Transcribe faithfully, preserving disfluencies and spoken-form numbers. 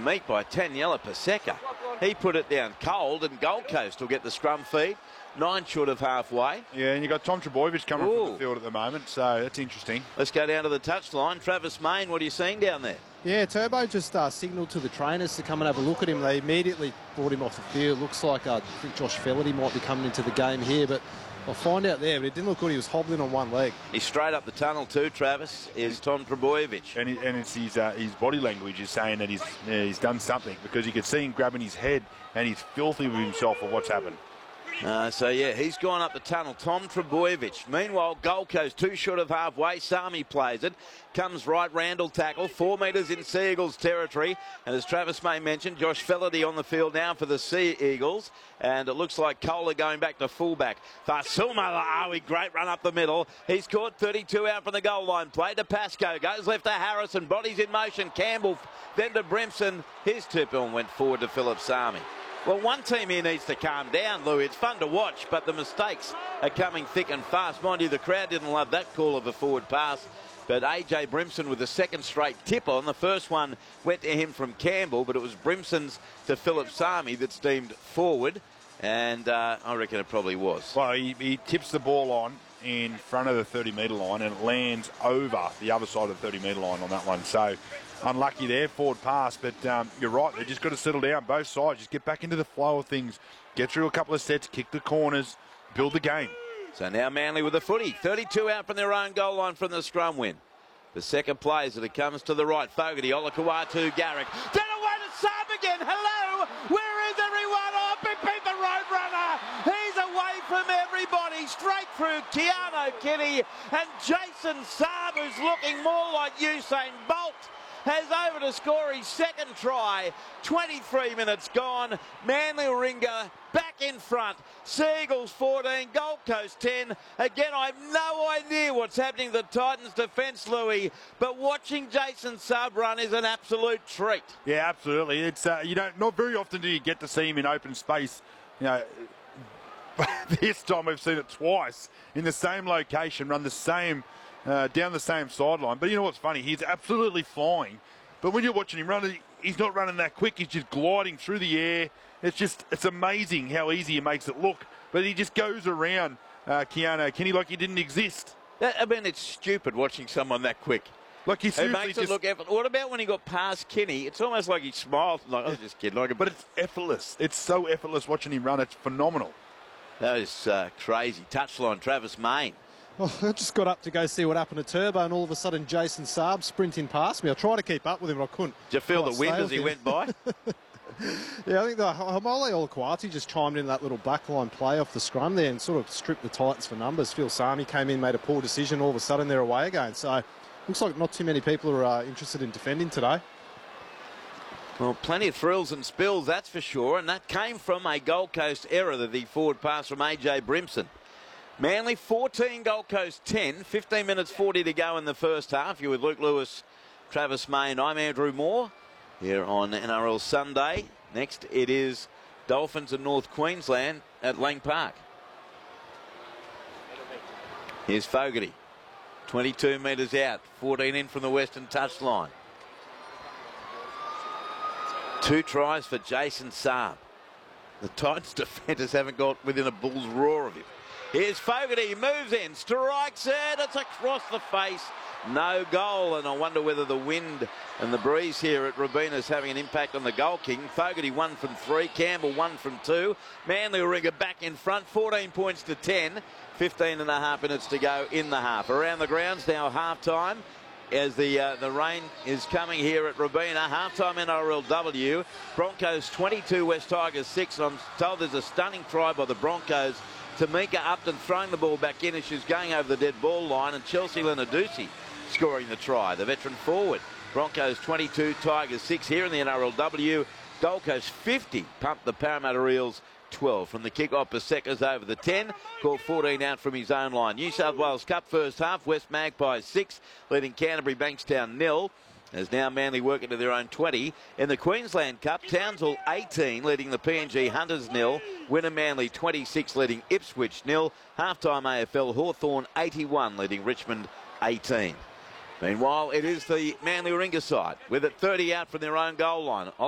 meat by Taniela Paseka. He put it down cold, and Gold Coast will get the scrum feed. Nine short of halfway. Yeah, and you've got Tom Trbojevic coming Ooh. from the field at the moment, so that's interesting. Let's go down to the touchline. Travis Main, what are you seeing down there? Yeah, Turbo just uh, signalled to the trainers to come and have a look at him. They immediately brought him off the field. Looks like uh, I think Josh Fellerty might be coming into the game here, but I'll find out there. But it didn't look good. He was hobbling on one leg. He's straight up the tunnel too, Travis, is Tom Trbojevic. And, he, and it's his, uh, his body language is saying that he's, yeah, he's done something, because you can see him grabbing his head, and he's filthy with himself for what's happened. Uh, so, yeah, he's gone up the tunnel. Tom Trbojevic. Meanwhile, Gold Coast, two short of halfway. Sami plays it. Comes right, Randall tackle. Four metres in Sea Eagles territory. And as Travis May mentioned, Josh Fellerty on the field now for the Sea Eagles. And it looks like Kohler going back to fullback. Fasuma, great run up the middle. He's caught thirty-two out from the goal line. Play to Pascoe. Goes left to Harrison. Bodies in motion. Campbell then to Brimson. His tip on went forward to Philip Sami. Well, one team here needs to calm down, Louis. It's fun to watch, but the mistakes are coming thick and fast. Mind you, the crowd didn't love that call of a forward pass, but A J Brimson with the second straight tip on. The first one went to him from Campbell, but it was Brimson's to Philip Sami that's deemed forward, and uh, I reckon it probably was. Well, he, he tips the ball on in front of the thirty metre line, and it lands over the other side of the thirty metre line on that one. So unlucky there, forward pass, but um, you're right, they've just got to settle down, both sides, just get back into the flow of things, get through a couple of sets, kick the corners, build the game. So now Manly with the footy, thirty-two out from their own goal line from the scrum win. The second plays it, it comes to the right, Fogarty, Olakau'atu, Garrick, then away to Saab again, hello, where is everyone? Oh, beat, beat the road runner, he's away from everybody, straight through Keano Kenny, and Jason Saab, who's looking more like Usain Bolt, has over to score his second try. twenty-three minutes gone. Manly Warringah back in front. Sea Eagles fourteen, Gold Coast ten. Again, I have no idea what's happening to the Titans' defence, Louis, but watching Jason Saab run is an absolute treat. Yeah, absolutely. It's uh, you don't not very often do you get to see him in open space. You know, this time we've seen it twice in the same location, run the same. Uh, down the same sideline. But you know what's funny? He's absolutely flying. But when you're watching him run, he's not running that quick. He's just gliding through the air. It's just, it's amazing how easy he makes it look. But he just goes around uh, Keano Kenny like he didn't exist. That, I mean, it's stupid watching someone that quick. Like he It seriously makes it just, look effort. What about when he got past Kenny? It's almost like he smiled. Like, I was just kidding. Like, but it's effortless. It's so effortless watching him run. It's phenomenal. That was uh, crazy. Touchline, Travis Main. Oh, I just got up to go see what happened to Turbo, and all of a sudden Jason Saab sprinting past me. I tried to keep up with him, but I couldn't. Did you feel the wind as he him. went by? Yeah, I think the Haumole Olakau'atu just chimed in that little backline play off the scrum there and sort of stripped the Titans for numbers. Phil Sami came in, made a poor decision. All of a sudden they're away again. So looks like not too many people are uh, interested in defending today. Well, plenty of thrills and spills, that's for sure. And that came from a Gold Coast error, the forward pass from A J Brimson. Manly fourteen, Gold Coast ten. fifteen minutes forty to go in the first half. You're with Luke Lewis, Travis Main. I'm Andrew Moore here on N R L Sunday. Next it is Dolphins and North Queensland at Lang Park. Here's Fogarty. twenty-two metres out. fourteen in from the western touchline. Two tries for Jason Saab. The Titans defenders haven't got within a bull's roar of him. Here's Fogarty, he moves in, strikes it, it's across the face, no goal, and I wonder whether the wind and the breeze here at Robina is having an impact on the goal king. Fogarty one from three, Campbell one from two, Manly Warringah back in front, fourteen points to ten, fifteen and a half minutes to go in the half. Around the grounds now, half time. As the uh, the rain is coming here at Robina. Halftime N R L W. Broncos twenty-two, West Tigers six. And I'm told there's a stunning try by the Broncos. Tamika Upton throwing the ball back in as she's going over the dead ball line. And Chelsea Lenadusi scoring the try, the veteran forward. Broncos twenty-two, Tigers six here in the N R L W. Gold Coast fifty pumped the Parramatta Eels twelve. From the kick-off, Paseka's over the ten, called fourteen out from his own line. New South Wales Cup first half, West Magpies six, leading Canterbury Bankstown nil. As now Manly working to their own twenty. In the Queensland Cup, Townsville eighteen, leading the P N G Hunters nil. Winner Manly twenty-six, leading Ipswich nil. Halftime A F L, Hawthorn eighty-one, leading Richmond eighteen. Meanwhile, it is the Manly Warringah side, with it thirty out from their own goal line.